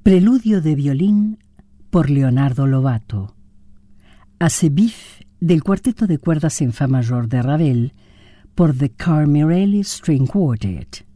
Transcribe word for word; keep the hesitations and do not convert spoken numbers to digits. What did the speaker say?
Preludio de violín por Leonardo Lovato. Asebif del cuarteto de cuerdas en fa mayor de Ravel por The Carl Mirelli String Quartet.